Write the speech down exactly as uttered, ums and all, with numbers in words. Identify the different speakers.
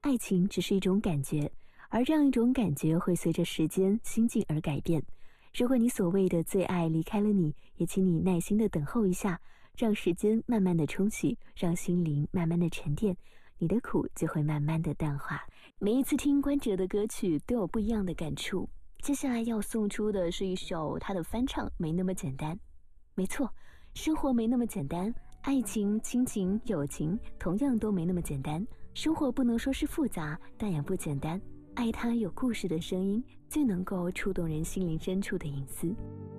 Speaker 1: 爱情只是一种感觉，而这样一种感觉会随着时间、心境而改变。如果你所谓的最爱离开了你，也请你耐心的等候一下，让时间慢慢的冲洗，让心灵慢慢的沉淀，你的苦就会慢慢的淡化。每一次听关喆的歌曲都有不一样的感触。接下来要送出的是一首他的翻唱，没那么简单。没错，生活没那么简单，爱情、亲情、友情同样都没那么简单。生活不能说是复杂，但也不简单。爱它有故事的声音，最能够触动人心灵深处的隐私。